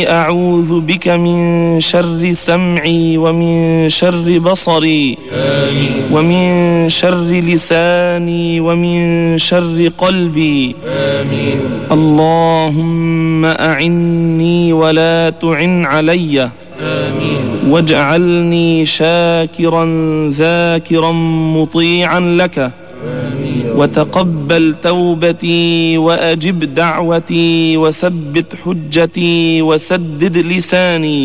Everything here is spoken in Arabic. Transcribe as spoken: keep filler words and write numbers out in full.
أعوذ بك من شر سمعي ومن شر بصري آمين. ومن شر لساني ومن شر قلبي آمين. اللهم أعني ولا تعن علي آمين. واجعلني شاكرا ذاكرا مطيعا لك آمين. وتقبل توبتي وأجب دعوتي وثبت حجتي وسدد لساني